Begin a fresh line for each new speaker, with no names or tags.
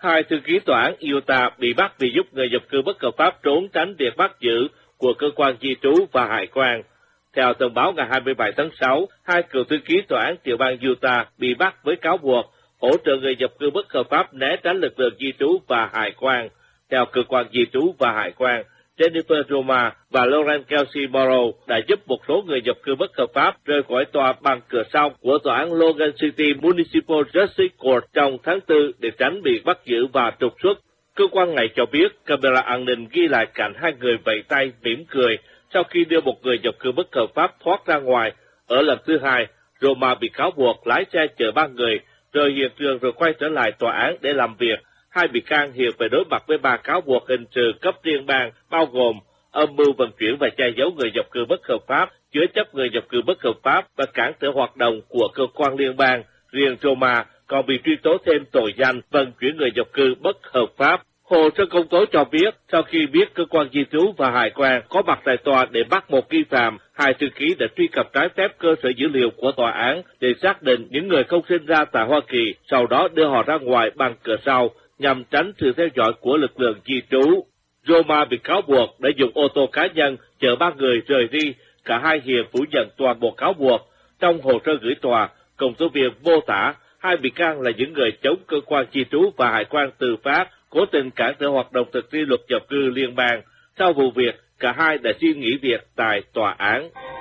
Hai thư ký tòa án Utah bị bắt vì giúp người nhập cư bất hợp pháp trốn tránh việc bắt giữ của cơ quan di trú và hải quan. Theo tờ báo ngày 27 tháng 6, hai cựu thư ký tòa án tiểu bang Utah bị bắt với cáo buộc hỗ trợ người nhập cư bất hợp pháp né tránh lực lượng di trú và hải quan. Theo cơ quan di trú và hải quan, Jennifer Roma và Lauren Kelsey Morrow đã giúp một số người nhập cư bất hợp pháp rời khỏi tòa bằng cửa sau của tòa án Logan City Municipal Justice Court trong tháng 4 để tránh bị bắt giữ và trục xuất. Cơ quan này cho biết camera an ninh ghi lại cảnh hai người vẫy tay mỉm cười sau khi đưa một người nhập cư bất hợp pháp thoát ra ngoài. Ở lần thứ hai, Roma bị cáo buộc lái xe chở 3 người rời hiện trường rồi quay trở lại tòa án để làm việc. Hai bị can hiện phải đối mặt với 3 cáo buộc hình sự cấp liên bang, bao gồm âm mưu vận chuyển và che giấu người nhập cư bất hợp pháp, chứa chấp người nhập cư bất hợp pháp và cản trở hoạt động của cơ quan liên bang. Riêng Roma còn bị truy tố thêm tội danh vận chuyển người nhập cư bất hợp pháp. Hồ sơ công tố cho biết, sau khi biết cơ quan di trú và hải quan có mặt tại tòa để bắt một nghi phạm, hai thư ký đã truy cập trái phép cơ sở dữ liệu của tòa án để xác định những người không sinh ra tại Hoa Kỳ, sau đó đưa họ ra ngoài bằng cửa sau nhằm tránh sự theo dõi của lực lượng di trú. Roma bị cáo buộc đã dùng ô tô cá nhân chở 3 người rời đi. Cả hai hiện phủ nhận toàn bộ cáo buộc. Trong hồ sơ gửi tòa, công tố viên mô tả hai bị can là những người chống cơ quan di trú và hải quan tư pháp, cố tình cản trở hoạt động thực thi luật nhập cư liên bang. Sau vụ việc, cả hai đã xin nghỉ việc tại tòa án.